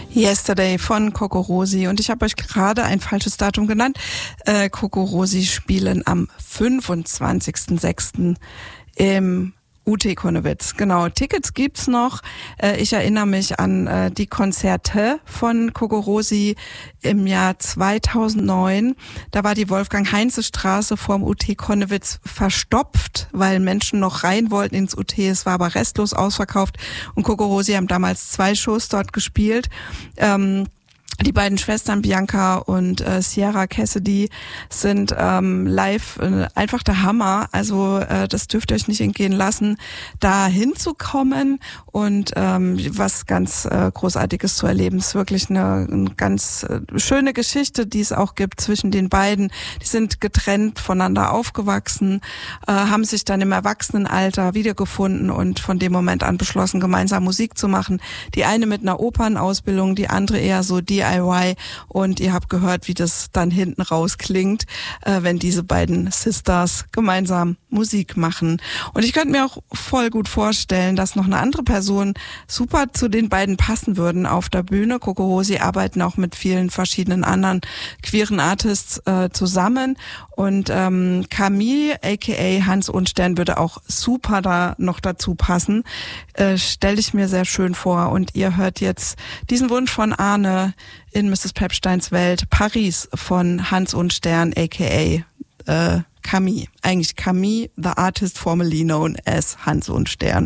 Yesterday von CocoRosie. Und ich habe euch gerade ein falsches Datum genannt. CocoRosie spielen am 25.06. im UT Konnewitz. Genau, Tickets gibt's noch. Ich erinnere mich an die Konzerte von CocoRosie im Jahr 2009. Da war die Wolfgang-Heinze-Straße vorm UT Konnewitz verstopft, weil Menschen noch rein wollten ins UT. Es war aber restlos ausverkauft. Und CocoRosie haben damals 2 Shows dort gespielt. Die beiden Schwestern Bianca und Sierra Cassidy sind live einfach der Hammer. Also das dürft ihr euch nicht entgehen lassen, da hinzukommen und was ganz Großartiges zu erleben. Es ist wirklich eine ganz schöne Geschichte, die es auch gibt zwischen den beiden. Die sind getrennt voneinander aufgewachsen, haben sich dann im Erwachsenenalter wiedergefunden und von dem Moment an beschlossen, gemeinsam Musik zu machen. Die eine mit einer Opernausbildung, die andere eher so DIY. Und ihr habt gehört, wie das dann hinten raus klingt, wenn diese beiden Sisters gemeinsam Musik machen. Und ich könnte mir auch voll gut vorstellen, dass noch eine andere Person super zu den beiden passen würden auf der Bühne. CocoRosie arbeiten auch mit vielen verschiedenen anderen queeren Artists zusammen. Und Camille, aka Hans Unstern, würde auch super da noch dazu passen. Stelle ich mir sehr schön vor. Und ihr hört jetzt diesen Wunsch von Arne in Mrs. Pepsteins Welt, Paris von Hans Unstern, aka Camille. Eigentlich Camille, the artist formerly known as Hans Unstern.